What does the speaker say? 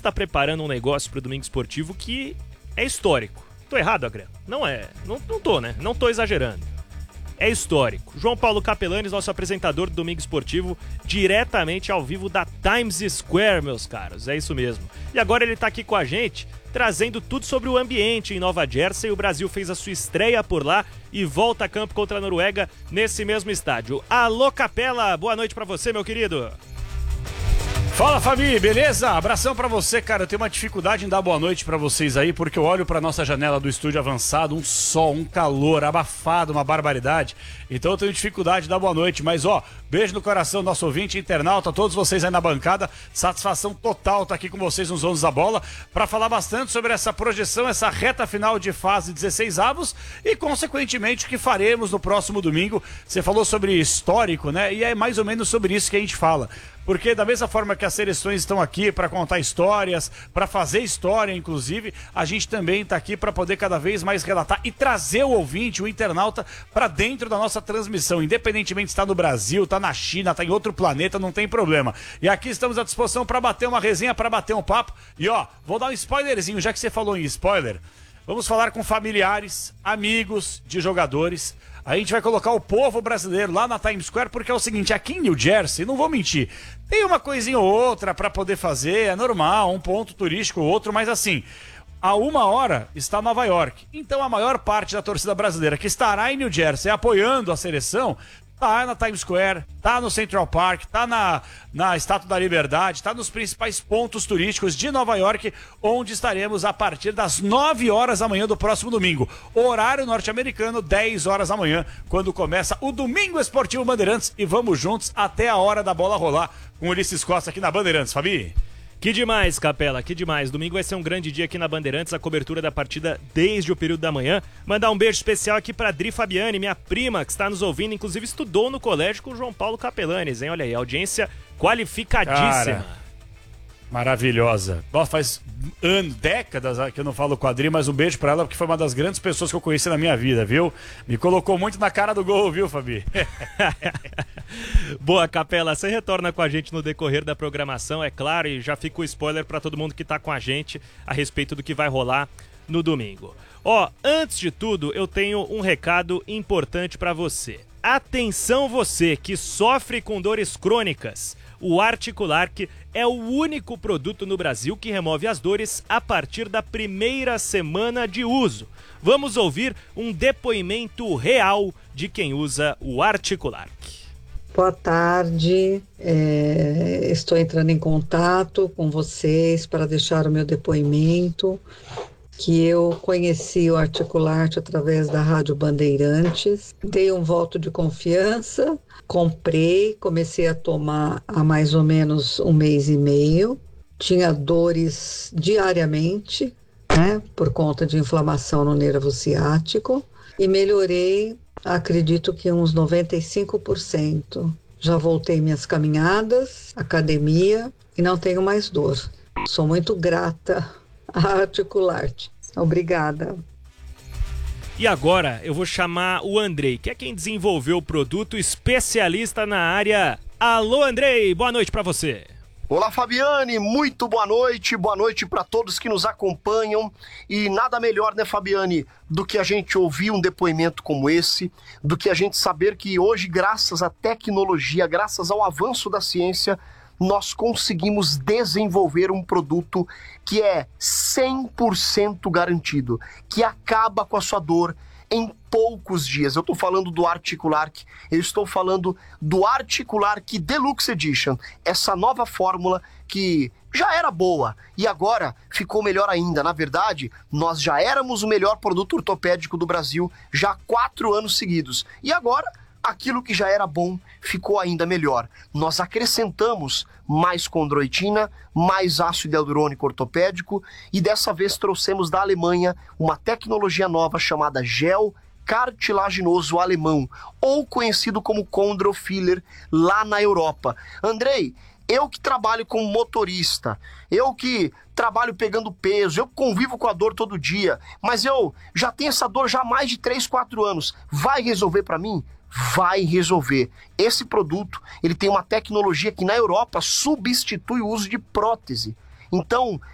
está preparando um negócio para o Domingo Esportivo que é histórico. Tô errado, Agrão? Não é. Não tô, né? Não tô exagerando. É histórico. João Paulo Capelanes, nosso apresentador do Domingo Esportivo, diretamente ao vivo da Times Square, meus caros. É isso mesmo. E agora ele tá aqui com a gente, trazendo tudo sobre o ambiente em Nova Jersey. O Brasil fez a sua estreia por lá e volta a campo contra a Noruega nesse mesmo estádio. Alô, Capela! Boa noite pra você, meu querido. Fala, Fabi, beleza? Abração pra você, cara. Eu tenho uma dificuldade em dar boa noite pra vocês aí, porque eu olho pra nossa janela do estúdio avançado, um sol, um calor, abafado, uma barbaridade. Então eu tenho dificuldade de dar boa noite, mas ó, beijo no coração do nosso ouvinte, internauta, todos vocês aí na bancada. Satisfação total estar aqui com vocês nos Donos da Bola pra falar bastante sobre essa projeção, essa reta final de fase 16 avos e, consequentemente, o que faremos no próximo domingo. Você falou sobre histórico, né? E é mais ou menos sobre isso que a gente fala. Porque da mesma forma que as seleções estão aqui para contar histórias, para fazer história, inclusive, a gente também está aqui para poder cada vez mais relatar e trazer o ouvinte, o internauta, para dentro da nossa transmissão. Independentemente se está no Brasil, está na China, está em outro planeta, não tem problema. E aqui estamos à disposição para bater uma resenha, para bater um papo. E ó, vou dar um spoilerzinho, já que você falou em spoiler. Vamos falar com familiares, amigos de jogadores. A gente vai colocar o povo brasileiro lá na Times Square, porque é o seguinte, aqui em New Jersey, não vou mentir, tem uma coisinha ou outra para poder fazer, é normal, um ponto turístico ou outro, mas assim, a 1 hora está Nova York. Então a maior parte da torcida brasileira que estará em New Jersey apoiando a seleção, tá na Times Square, tá no Central Park, tá na Estátua da Liberdade, tá nos principais pontos turísticos de Nova York, onde estaremos a partir das 9 horas da manhã do próximo domingo. Horário norte-americano, 10 horas da manhã, quando começa o Domingo Esportivo Bandeirantes. E vamos juntos até a hora da bola rolar com o Ulisses Costa aqui na Bandeirantes, Fabi. Que demais, Capela, que demais. Domingo vai ser um grande dia aqui na Bandeirantes, a cobertura da partida desde o período da manhã. Mandar um beijo especial aqui pra Dri Fabiani, minha prima, que está nos ouvindo, inclusive estudou no colégio com o João Paulo Capelanes, hein? Olha aí, audiência qualificadíssima. Cara, maravilhosa. Faz décadas que eu não falo com a Adri, mas um beijo pra ela, porque foi uma das grandes pessoas que eu conheci na minha vida, viu? Me colocou muito na cara do gol, viu, Fabi? Boa, Capela, você retorna com a gente no decorrer da programação, é claro, e já fica o spoiler pra todo mundo que tá com a gente a respeito do que vai rolar no domingo. Ó, antes de tudo, eu tenho um recado importante pra você. Atenção você que sofre com dores crônicas. O Articulark é o único produto no Brasil que remove as dores a partir da primeira semana de uso. Vamos ouvir um depoimento real de quem usa o Articulark. Boa tarde, estou entrando em contato com vocês para deixar o meu depoimento, que eu conheci o Articulart através da Rádio Bandeirantes, dei um voto de confiança, comprei, comecei a tomar há mais ou menos 1 mês e meio, tinha dores diariamente, né, por conta de inflamação no nervo ciático, e melhorei, acredito que uns 95%. Já voltei minhas caminhadas, academia, e não tenho mais dor. Sou muito grata a Articulart. Obrigada. E agora eu vou chamar o Andrei, que é quem desenvolveu o produto, especialista na área. Alô, Andrei, boa noite pra você. Olá, Fabiane, muito boa noite para todos que nos acompanham. E nada melhor, né, Fabiane, do que a gente ouvir um depoimento como esse, do que a gente saber que hoje, graças à tecnologia, graças ao avanço da ciência, nós conseguimos desenvolver um produto que é 100% garantido, que acaba com a sua dor em poucos dias. Eu estou falando do Articulark, eu estou falando do Articulark Deluxe Edition, essa nova fórmula que já era boa e agora ficou melhor ainda. Na verdade, nós já éramos o melhor produto ortopédico do Brasil já há 4 anos seguidos e agora aquilo que já era bom ficou ainda melhor. Nós acrescentamos mais condroitina, mais ácido hialurônico ortopédico e dessa vez trouxemos da Alemanha uma tecnologia nova chamada gel cartilaginoso alemão, ou conhecido como Chondrofiller lá na Europa. Andrei, eu que trabalho como motorista, eu que trabalho pegando peso, eu convivo com a dor todo dia, mas eu já tenho essa dor já há mais de 3, 4 anos. Vai resolver para mim? Vai resolver. Esse produto, ele tem uma tecnologia que na Europa substitui o uso de prótese. Então,